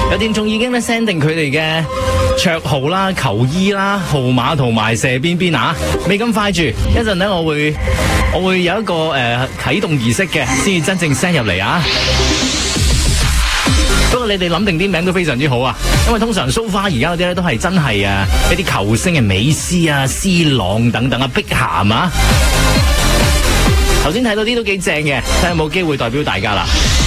有聽眾已經咧 send 定佢哋嘅綽號啦、球衣啦、號碼同埋射邊啊，未咁快住，一陣咧我會有一個啟動儀式嘅，先至真正 send 入嚟啊！不過你哋諗定啲名都非常之好啊，因為通常 so far 而家嗰啲咧都係真係一啲球星嘅美斯啊、C 朗等等啊、碧咸啊，頭先睇到啲都幾正嘅，睇下有冇機會代表大家啦。